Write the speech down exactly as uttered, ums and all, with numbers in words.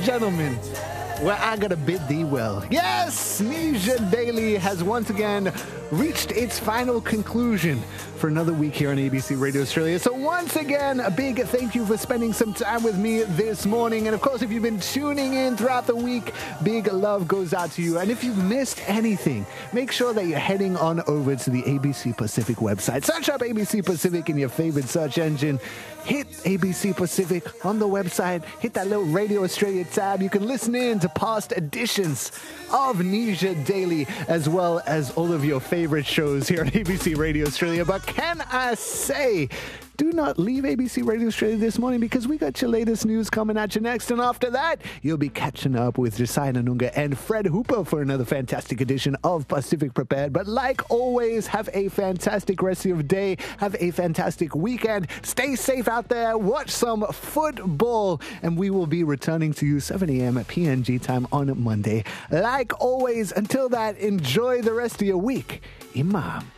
gentlemen, where I gotta bid thee well. Yes, Nisha Daily has once again reached its final conclusion for another week here on A B C Radio Australia. So once again, a big thank you for spending some time with me this morning. And of course, if you've been tuning in throughout the week, big love goes out to you. And if you've missed anything, make sure that you're heading on over to the A B C Pacific website. Search up A B C Pacific in your favorite search engine. Hit A B C Pacific on the website. Hit that little Radio Australia tab. You can listen in to past editions of Nisha Daily, as well as all of your favorite shows here on A B C Radio Australia. But can I say, do not leave A B C Radio Australia this morning, because we got your latest news coming at you next. And after that, you'll be catching up with Josiah Nanunga and Fred Hooper for another fantastic edition of Pacific Prepared. But like always, have a fantastic rest of your day. Have a fantastic weekend. Stay safe out there. Watch some football. And we will be returning to you seven a.m. at P N G time on Monday. Like always, until that, enjoy the rest of your week. Imam.